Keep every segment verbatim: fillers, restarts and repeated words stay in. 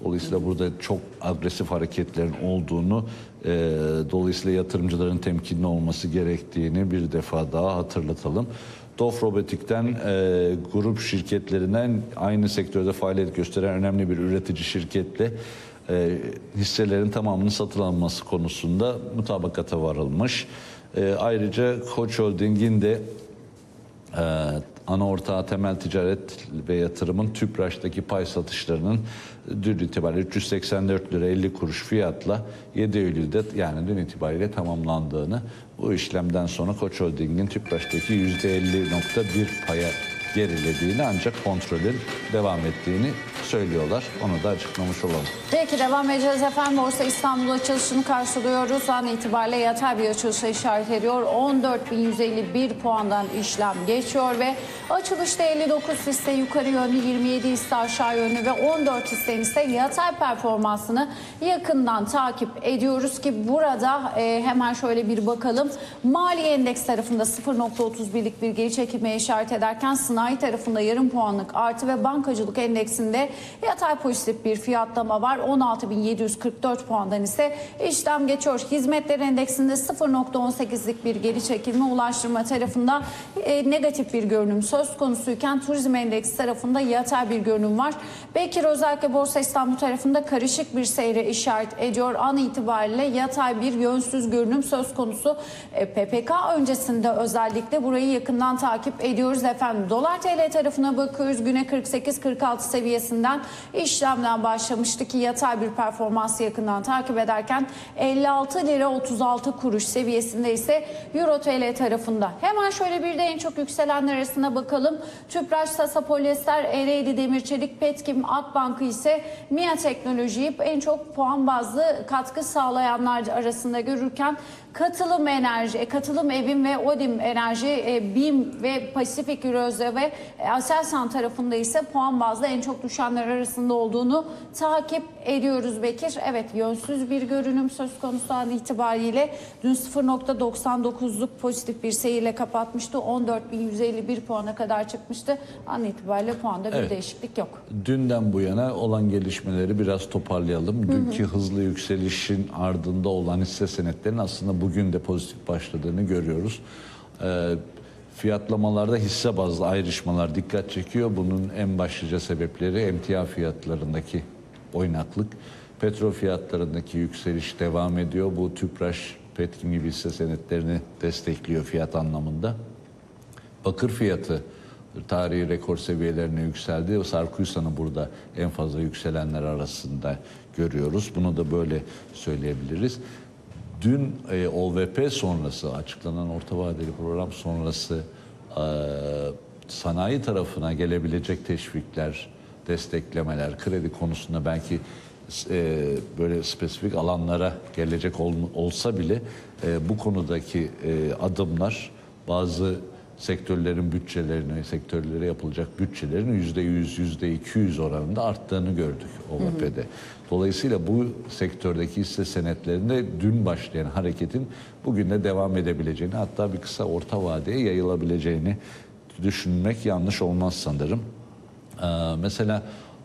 Dolayısıyla burada çok agresif hareketlerin olduğunu, e, dolayısıyla yatırımcıların temkinli olması gerektiğini bir defa daha hatırlatalım. Dof Robotik'ten e, grup şirketlerinden aynı sektörde faaliyet gösteren önemli bir üretici şirketle e, hisselerin tamamının satın alınması konusunda mutabakata varılmış. E, ayrıca Koç Holding'in de e, ana ortağı Temel Ticaret ve Yatırım'ın Tüpraş'taki pay satışlarının dün itibariyle üç yüz seksen dört lira elli kuruş fiyatla yedi Eylül'de, yani dün itibariyle tamamlandığını, bu işlemden sonra Koç Holding'in Tüpraş'taki yüzde elli nokta bir paya gerilediğini, ancak kontrolün devam ettiğini söylüyorlar. Onu da açıklamış olalım. Peki devam edeceğiz efendim. Borsa İstanbul açılışını karşılıyoruz. An itibariyle yatay bir açılışa işaret ediyor. on dört bin yüz elli bir puandan işlem geçiyor ve açılışta elli dokuz hisse yukarı yönlü, yirmi yedi hisse aşağı yönlü ve on dört hissenin ise yatay performansını yakından takip ediyoruz ki burada e, hemen şöyle bir bakalım. Mali endeks tarafında sıfır nokta otuz birlik bir geri çekilmeye işaret ederken sanayi tarafında yarım puanlık artı ve bankacılık endeksinde yatay pozitif bir fiyatlama var. on altı bin yedi yüz kırk dört puandan ise işlem geçiyor. Hizmetler endeksinde sıfır nokta on sekizlik bir geri çekilme, ulaştırma tarafında e, negatif bir görünüm söz konusuyken turizm endeksi tarafında yatay bir görünüm var. Bekir özellikle Borsa İstanbul tarafında karışık bir seyre işaret ediyor. An itibariyle yatay bir yönsüz görünüm söz konusu. E, P P K öncesinde özellikle burayı yakından takip ediyoruz efendim. Dolar T L tarafına bakıyoruz. Güne kırk sekiz kırk altı seviyesinden işlemden başlamıştı ki yatay bir performansı yakından takip ederken elli altı lira otuz altı kuruş seviyesinde ise Euro T L tarafında. Hemen şöyle bir de en çok yükselenler arasına bakalım. Tüpraş, Sasa Polyester, Ereğli Demir Çelik, Petkim, Akbank'ı ise MİA Teknoloji'yi en çok puan bazlı katkı sağlayanlar arasında görürken Katılım Enerji, Katılım Evim ve Odim Enerji, BİM ve Pasifik Eurozya ve Aselsan tarafında ise puan bazlı en çok düşenler arasında olduğunu takip ediyoruz Bekir. Evet, yönsüz bir görünüm söz konusu an itibariyle. Dün sıfır nokta doksan dokuzluk pozitif bir seyirle kapatmıştı. on dört bin yüz elli bir puana kadar çıkmıştı. An itibariyle puanda bir evet. değişiklik yok. Dünden bu yana olan gelişmeleri biraz toparlayalım. Dünkü hı hı. hızlı yükselişin ardında olan hisse senetlerinin aslında bugün de pozitif başladığını görüyoruz. Ee, fiyatlamalarda hisse bazlı ayrışmalar dikkat çekiyor. Bunun en başlıca sebepleri emtia fiyatlarındaki oynaklık. Petrol fiyatlarındaki yükseliş devam ediyor. Bu Tüpraş, Petkim gibi hisse senetlerini destekliyor fiyat anlamında. Bakır fiyatı tarihi rekor seviyelerine yükseldi. Sarkuysan'ı burada en fazla yükselenler arasında görüyoruz. Bunu da böyle söyleyebiliriz. Dün e, O V P sonrası, açıklanan orta vadeli program sonrası e, sanayi tarafına gelebilecek teşvikler, desteklemeler, kredi konusunda belki e, böyle spesifik alanlara gelecek ol, olsa bile e, bu konudaki e, adımlar bazı sektörlerin bütçelerini, sektörlere yapılacak bütçelerin yüzde yüz, yüzde iki yüz oranında arttığını gördük O V P'de. Dolayısıyla bu sektördeki hisse senetlerinde dün başlayan hareketin bugün de devam edebileceğini, hatta bir kısa orta vadeye yayılabileceğini düşünmek yanlış olmaz sanırım. Ee, mesela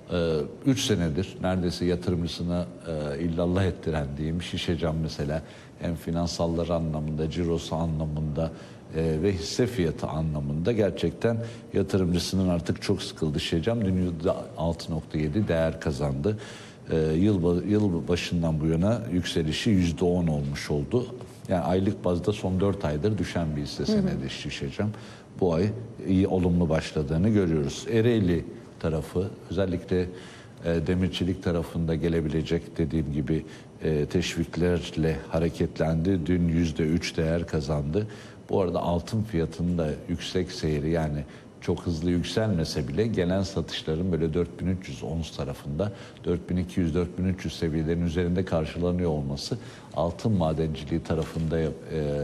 üç senedir neredeyse yatırımcısına e, illallah ettiren diyeyim Şişecam mesela hem finansalları anlamında, cirosu anlamında e, ve hisse fiyatı anlamında gerçekten yatırımcısının artık çok sıkıldı. Şişecam dün yüzde altı nokta yedi değer kazandı. E, yıl, yıl başından bu yana yükselişi yüzde on olmuş oldu. Yani aylık bazda son dört aydır düşen bir hisse senedi Şişecam. Bu ay iyi, olumlu başladığını görüyoruz. Ereğli tarafı özellikle e, demirçilik tarafında gelebilecek dediğim gibi e, teşviklerle hareketlendi. Dün yüzde üç değer kazandı. Bu arada altın fiyatının da yüksek seyri, yani çok hızlı yükselmese bile gelen satışların böyle dört bin üç yüz ons tarafında dört bin iki yüz dört bin üç yüz seviyelerin üzerinde karşılanıyor olması altın madenciliği tarafında e,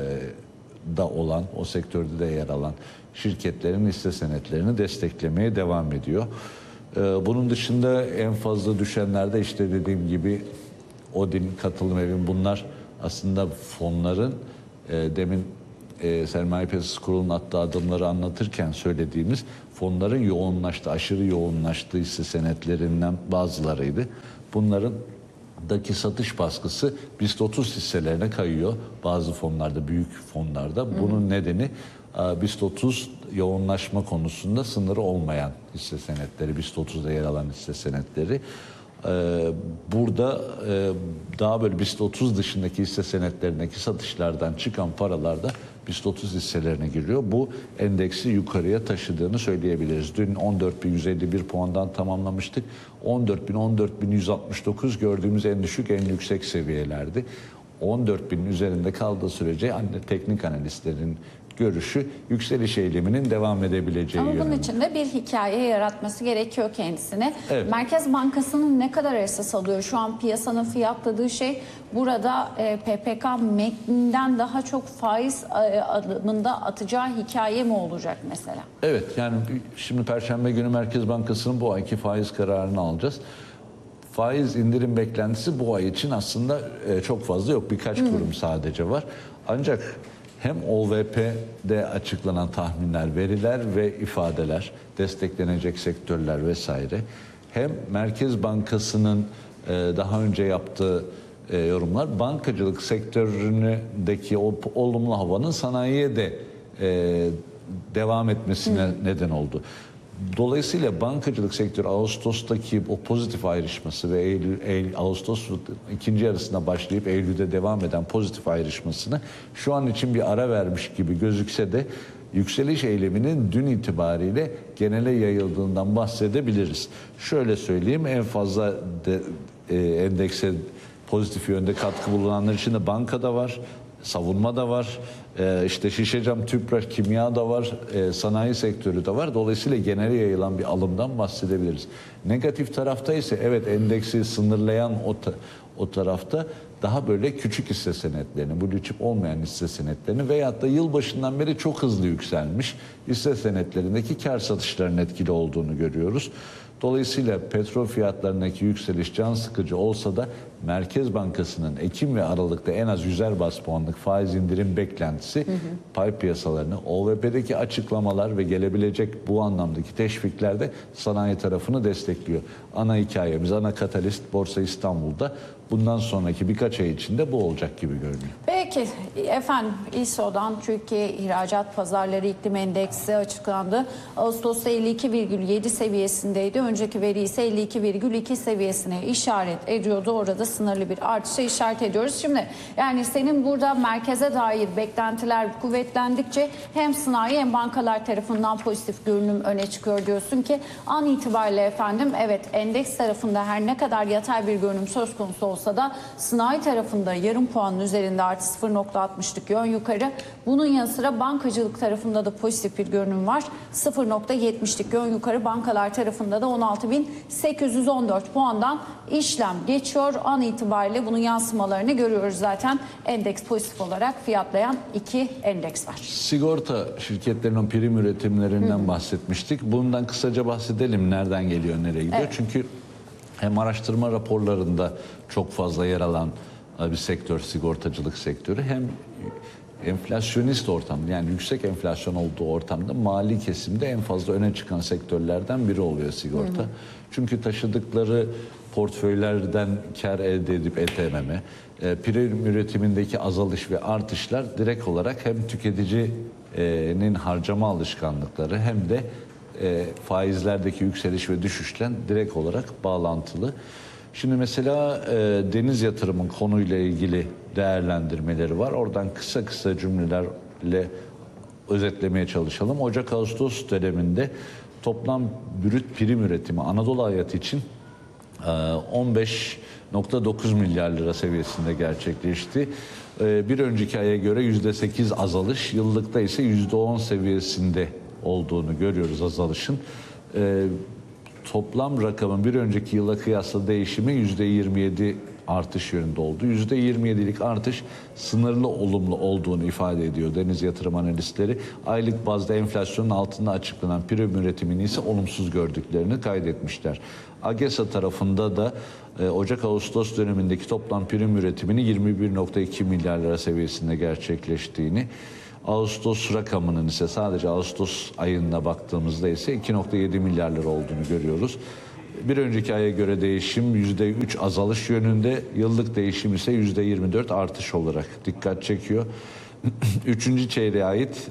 da olan, o sektörde de yer alan şirketlerin hisse senetlerini desteklemeye devam ediyor. Ee, bunun dışında en fazla düşenlerde işte dediğim gibi Odin, Katılım Evim, bunlar aslında fonların e, demin e, Sermaye Piyasası Kurulu'nun attığı adımları anlatırken söylediğimiz fonların yoğunlaştığı, aşırı yoğunlaştığı hisse senetlerinden bazılarıydı. Bunların daki satış baskısı BIST otuz hisselerine kayıyor. Bazı fonlarda, büyük fonlarda. Bunun nedeni BIST otuz yoğunlaşma konusunda sınırı olmayan hisse senetleri, BIST otuzda yer alan hisse senetleri. Burada daha böyle BIST otuz dışındaki hisse senetlerindeki satışlardan çıkan paralar da BIST otuz hisselerine giriyor. Bu endeksi yukarıya taşıdığını söyleyebiliriz. Dün on dört bin yüz elli bir puandan tamamlamıştık. on dört bin on dört bin yüz altmış dokuz gördüğümüz en düşük en yüksek seviyelerdi. on dört binin üzerinde kaldığı sürece teknik analistlerin görüşü yükseliş eyleminin devam edebileceği Ama bunun yönünde. için de bir hikaye yaratması gerekiyor kendisine. Evet. Merkez Bankası'nın ne kadar esas alıyor? Şu an piyasanın fiyatladığı şey burada e, P P K metninden daha çok faiz e, adımında atacağı hikaye mi olacak mesela? Evet, yani şimdi Perşembe günü Merkez Bankası'nın bu ayki faiz kararını alacağız. Faiz indirim beklentisi bu ay için aslında e, çok fazla yok. Birkaç kurum sadece var. Ancak hem O V P'de açıklanan tahminler, veriler ve ifadeler, desteklenecek sektörler vesaire, hem Merkez Bankası'nın e, daha önce yaptığı e, yorumlar, bankacılık sektöründeki o olumlu havanın sanayiye de e, devam etmesine Hı. neden oldu. Dolayısıyla bankacılık sektörü Ağustos'taki o pozitif ayrışması ve Eylül, Eylül, Ağustos ikinci yarısına başlayıp Eylül'de devam eden pozitif ayrışmasını şu an için bir ara vermiş gibi gözükse de yükseliş eyleminin dün itibariyle genele yayıldığından bahsedebiliriz. Şöyle söyleyeyim, en fazla de, e, endekse pozitif yönde katkı bulunanlar içinde bankada var. Savunma da var, ee, işte şişe cam, tüpraş, kimya da var, ee, sanayi sektörü de var. Dolayısıyla genele yayılan bir alımdan bahsedebiliriz. Negatif tarafta ise evet endeksi sınırlayan o, ta, o tarafta daha böyle küçük hisse senetlerini, blue chip olmayan hisse senetlerini veyahut da yılbaşından beri çok hızlı yükselmiş hisse senetlerindeki kar satışlarının etkili olduğunu görüyoruz. Dolayısıyla petrol fiyatlarındaki yükseliş can sıkıcı olsa da Merkez Bankası'nın Ekim ve Aralık'ta en az yüzer bas puanlık faiz indirim beklentisi hı hı. pay piyasalarını, O V P'deki açıklamalar ve gelebilecek bu anlamdaki teşvikler de sanayi tarafını destekliyor. Ana hikayemiz, ana katalist Borsa İstanbul'da bundan sonraki birkaç ay içinde bu olacak gibi görünüyor. Peki efendim, İ S O'dan Türkiye İhracat Pazarları İklim Endeksi açıklandı. Ağustos'ta elli iki virgül yedi seviyesindeydi. Önceki veri ise elli iki virgül iki seviyesine işaret ediyordu. Orada sınırlı bir artışa işaret ediyoruz. Şimdi yani senin burada merkeze dair beklentiler kuvvetlendikçe hem sanayi hem bankalar tarafından pozitif görünüm öne çıkıyor diyorsun ki an itibariyle efendim evet endeks tarafında her ne kadar yatay bir görünüm söz konusu olsa da sanayi tarafında yarım puanın üzerinde artı sıfır nokta altmışlık yön yukarı. Bunun yanı sıra bankacılık tarafında da pozitif bir görünüm var. sıfır nokta yetmişlik yön yukarı, bankalar tarafında da on altı bin sekiz yüz on dört puandan işlem geçiyor. An itibariyle bunun yansımalarını görüyoruz zaten. Endeks pozitif olarak fiyatlayan iki endeks var. Sigorta şirketlerinin prim üretimlerinden Hı. bahsetmiştik. Bundan kısaca bahsedelim. Nereden geliyor, nereye gidiyor? Evet. Çünkü hem araştırma raporlarında çok fazla yer alan bir sektör, sigortacılık sektörü, hem enflasyonist ortamda, yani yüksek enflasyon olduğu ortamda mali kesimde en fazla öne çıkan sektörlerden biri oluyor sigorta. Hı hı. Çünkü taşıdıkları portföylerden kar elde edip edememe, e, prim üretimindeki azalış ve artışlar direkt olarak hem tüketicinin harcama alışkanlıkları hem de e, faizlerdeki yükseliş ve düşüşle direkt olarak bağlantılı. Şimdi mesela e, deniz yatırımın konuyla ilgili değerlendirmeleri var. Oradan kısa kısa cümlelerle özetlemeye çalışalım. Ocak-Ağustos döneminde toplam brüt prim üretimi Anadolu hayatı için e, on beş nokta dokuz milyar lira seviyesinde gerçekleşti. E, bir önceki aya göre yüzde sekiz azalış, yıllıkta ise yüzde on seviyesinde olduğunu görüyoruz azalışın. E, Toplam rakamın bir önceki yıla kıyasla değişimi yüzde yirmi yedi artış yönünde oldu. yüzde yirmi yedilik artış sınırlı olumlu olduğunu ifade ediyor deniz yatırım analistleri. Aylık bazda enflasyonun altında açıklanan prim üretimini ise olumsuz gördüklerini kaydetmişler. AGESA tarafında da e, Ocak-Ağustos dönemindeki toplam prim üretimini yirmi bir nokta iki milyar lira seviyesinde gerçekleştiğini, Ağustos rakamının ise sadece Ağustos ayına baktığımızda ise iki nokta yedi milyar lira olduğunu görüyoruz. Bir önceki aya göre değişim yüzde üç azalış yönünde, yıllık değişim ise yüzde yirmi dört artış olarak dikkat çekiyor. Üçüncü çeyreğe ait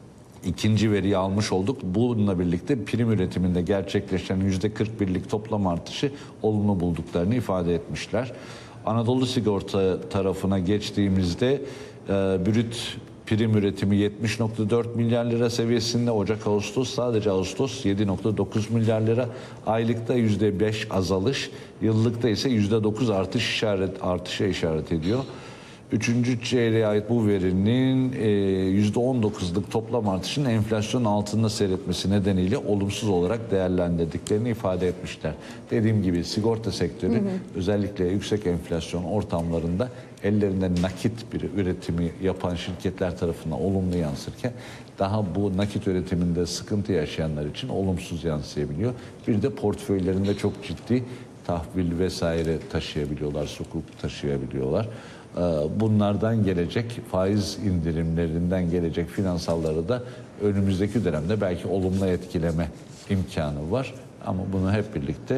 ikinci veriyi almış olduk. Bununla birlikte prim üretiminde gerçekleşen yüzde kırk birlik toplam artışı olumlu bulduklarını ifade etmişler. Anadolu Sigorta tarafına geçtiğimizde e, brüt prim üretimi yetmiş nokta dört milyar lira seviyesinde. Ocak-Ağustos, sadece Ağustos yedi nokta dokuz milyar lira. Aylıkta yüzde beş azalış, yıllıkta ise yüzde dokuz artış işaret artışa işaret ediyor. Üçüncü çeyreğe ait bu verinin e, yüzde on dokuzluk toplam artışın enflasyon altında seyretmesi nedeniyle olumsuz olarak değerlendirdiklerini ifade etmişler. Dediğim gibi sigorta sektörü hı hı. özellikle yüksek enflasyon ortamlarında ellerinde nakit bir üretimi yapan şirketler tarafından olumlu yansırken daha bu nakit üretiminde sıkıntı yaşayanlar için olumsuz yansıyabiliyor. Bir de portföylerinde çok ciddi tahvil vesaire taşıyabiliyorlar, sukuk taşıyabiliyorlar. Bunlardan gelecek faiz indirimlerinden gelecek finansalları da önümüzdeki dönemde belki olumlu etkileme imkanı var. Ama bunu hep birlikte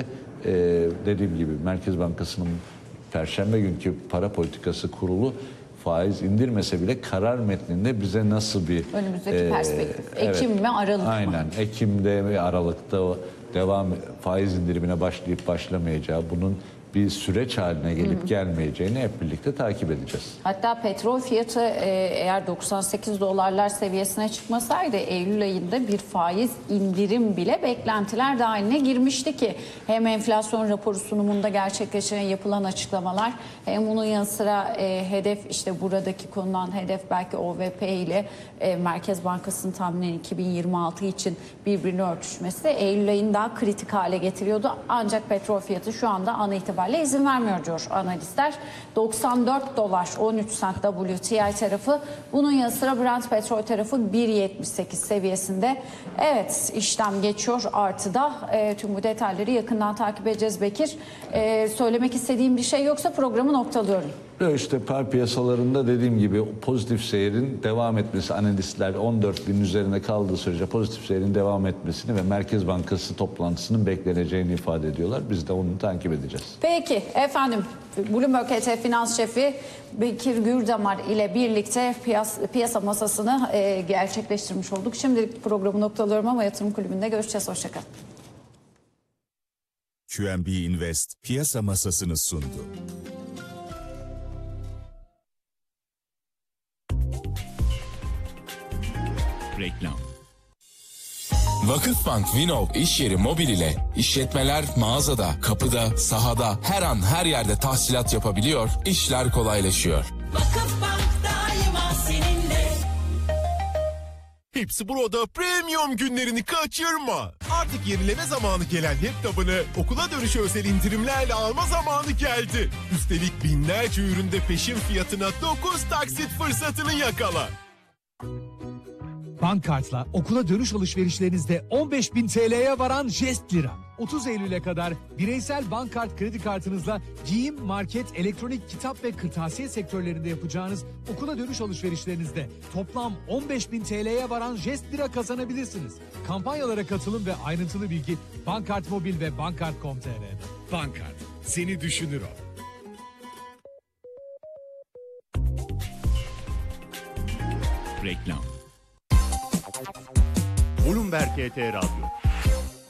dediğim gibi Merkez Bankası'nın Perşembe günkü para politikası kurulu faiz indirmese bile karar metninde bize nasıl bir önümüzdeki e, perspektif Ekim evet, mi Aralık mı? Aynen Ekim'de ve Aralık'ta devam faiz indirimine başlayıp başlamayacağı, bunun bir süreç haline gelip hı hı. gelmeyeceğini hep birlikte takip edeceğiz. Hatta petrol fiyatı eğer doksan sekiz dolarlar seviyesine çıkmasaydı Eylül ayında bir faiz indirim bile beklentiler dahiline girmişti ki hem enflasyon raporu sunumunda gerçekleşen yapılan açıklamalar hem bunun yanı sıra e, hedef işte buradaki konulan hedef belki O V P ile e, Merkez Bankası'nın tahminen iki bin yirmi altı için birbirine örtüşmesi Eylül ayını daha kritik hale getiriyordu. Ancak petrol fiyatı şu anda an itibariyle izin vermiyor diyor analistler. doksan dört dolar on üç sent W T I tarafı, bunun yanı sıra Brent petrol tarafı bir yetmiş sekiz seviyesinde. Evet, işlem geçiyor artıda. E, tüm bu detayları yakından takip edeceğiz Bekir. E, söylemek istediğim bir şey yoksa programı noktalıyorum. İşte par piyasalarında dediğim gibi pozitif seyrin devam etmesi, analistler on dört bin üzerinde kaldığı sürece pozitif seyrin devam etmesini ve Merkez Bankası toplantısının bekleneceğini ifade ediyorlar. Biz de onu takip edeceğiz. Peki efendim, Bloomberg E T F Finans Şefi Bekir Gürdamar ile birlikte piyas piyasa masasını e, gerçekleştirmiş olduk. Şimdilik programı noktalıyorum ama Yatırım Kulübü'nde görüşeceğiz. Hoşçakalın. Q N B Invest piyasa masasını sundu. Reklam. Vakıfbank Vinov iş yeri mobil ile işletmeler mağazada, kapıda, sahada, her an her yerde tahsilat yapabiliyor, işler kolaylaşıyor. Vakıfbank daima seninle. Hepsi burada premium günlerini kaçırma. Artık yenileme zamanı gelen laptopunu okula dönüşü özel indirimlerle alma zamanı geldi. Üstelik binlerce üründe peşin fiyatına dokuz taksit fırsatını yakala. Bankkart'la okula dönüş alışverişlerinizde on beş bin T L'ye varan jest lira. otuz Eylül'e kadar bireysel Bankkart kredi kartınızla giyim, market, elektronik, kitap ve kırtasiye sektörlerinde yapacağınız okula dönüş alışverişlerinizde toplam on beş bin T L'ye varan jest lira kazanabilirsiniz. Kampanyalara katılın ve ayrıntılı bilgi Bankkart Mobil ve bankkart nokta com nokta T R'de. Bankkart, seni düşünür o. Reklam. Bloomberg E T Radyo.